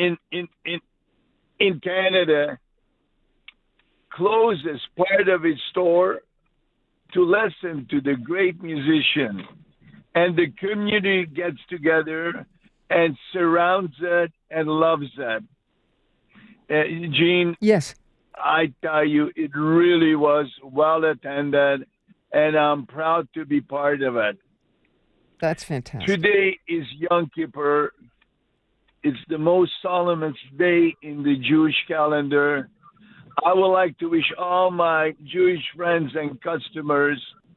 in Canada closes part of its store to listen to the great musician, and the community gets together and surrounds it and loves it. Gene, Yes. I tell you, it really was well attended, and I'm proud to be part of it. That's fantastic. Today is Yom Kippur. It's the most solemn day in the Jewish calendar. I would like to wish all my Jewish friends and customers,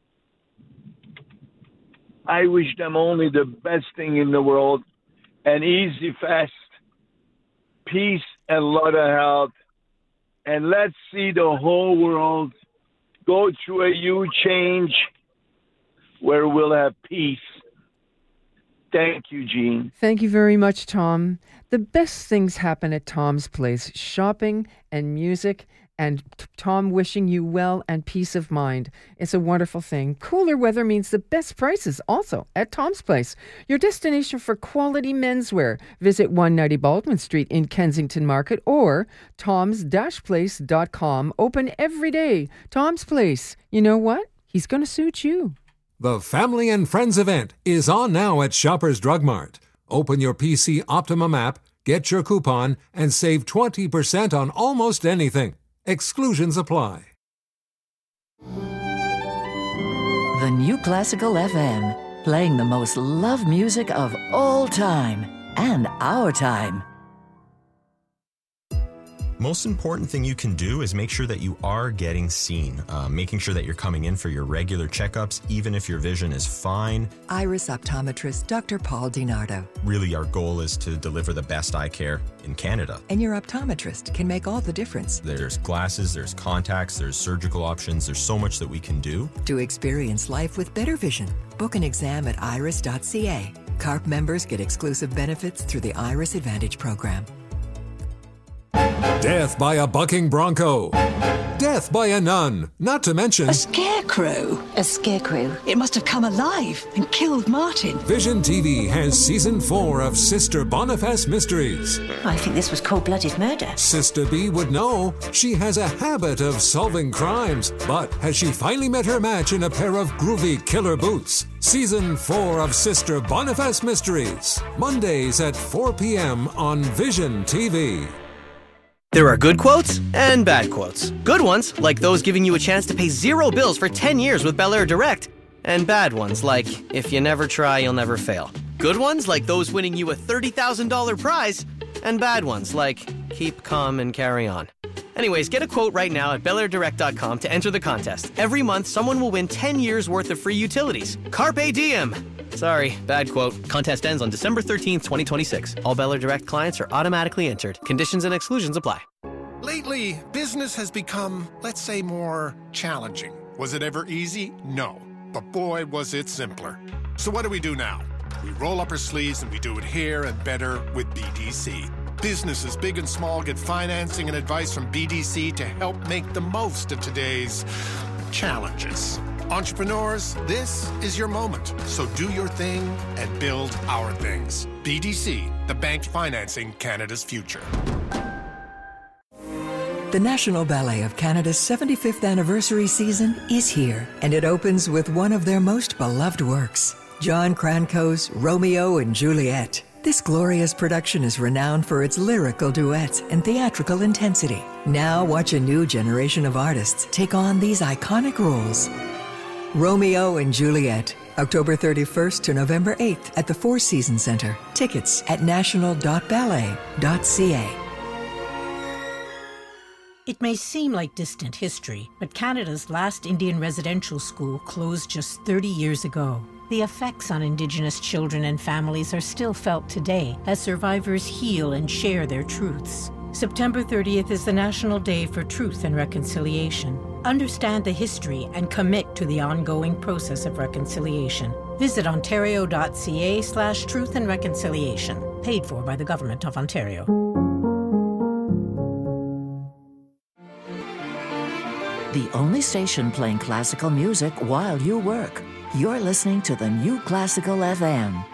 I wish them only the best thing in the world, an easy fast, peace and a lot of health. And let's see the whole world go through a huge change where we'll have peace. Thank you, Gene. Thank you very much, Tom. The best things happen at Tom's Place, shopping and music, and Tom wishing you well and peace of mind. It's a wonderful thing. Cooler weather means the best prices also at Tom's Place, your destination for quality menswear. Visit 190 Baldwin Street in Kensington Market or toms-place.com. Open every day. Tom's Place. You know what? He's going to suit you. The Family and Friends event is on now at Shoppers Drug Mart. Open your PC Optimum app, get your coupon, and save 20% on almost anything. Exclusions apply. The New Classical FM, playing the most loved music of all time and our time. Most important thing you can do is make sure that you are getting seen, making sure that you're coming in for your regular checkups, even if your vision is fine. Iris optometrist Dr. Paul DiNardo. Really, our goal is to deliver the best eye care in Canada. And your optometrist can make all the difference. There's glasses, there's contacts, there's surgical options. There's so much that we can do. To experience life with better vision, book an exam at iris.ca. CARP members get exclusive benefits through the Iris Advantage program. Death by a bucking bronco. Death by a nun. Not to mention... A scarecrow. A scarecrow. It must have come alive and killed Martin. Vision TV has Season 4 of Sister Boniface Mysteries. I think this was cold-blooded murder. Sister B would know. She has a habit of solving crimes. But has she finally met her match in a pair of groovy killer boots? Season 4 of Sister Boniface Mysteries. Mondays at 4 p.m. on Vision TV. There are good quotes and bad quotes. Good ones, like those giving you a chance to pay 0 bills for 10 years with Bel Air Direct. And bad ones, like, if you never try, you'll never fail. Good ones, like those winning you a $30,000 prize. And bad ones, like, keep calm and carry on. Anyways, get a quote right now at BelAirDirect.com to enter the contest. Every month, someone will win 10 years worth of free utilities. Carpe diem! Sorry, bad quote. Contest ends on December 13th, 2026. All Bel Air Direct clients are automatically entered. Conditions and exclusions apply. Lately, business has become, let's say, more challenging. Was it ever easy? No. But boy, was it simpler. So what do we do now? We roll up our sleeves and we do it here and better with BDC. Businesses big and small get financing and advice from BDC to help make the most of today's challenges. Entrepreneurs, this is your moment. So do your thing and build our things. BDC, the bank financing Canada's future. The National Ballet of Canada's 75th anniversary season is here, and it opens with one of their most beloved works, John Cranco's Romeo and Juliet. This glorious production is renowned for its lyrical duets and theatrical intensity. Now watch a new generation of artists take on these iconic roles. Romeo and Juliet, October 31st to November 8th at the Four Seasons Centre. Tickets at national.ballet.ca. It may seem like distant history, but Canada's last Indian residential school closed just 30 years ago. The effects on Indigenous children and families are still felt today as survivors heal and share their truths. September 30th is the National Day for Truth and Reconciliation. Understand the history and commit to the ongoing process of reconciliation. Visit ontario.ca/truth and reconciliation. Paid for by the Government of Ontario. The only station playing classical music while you work. You're listening to the New Classical FM.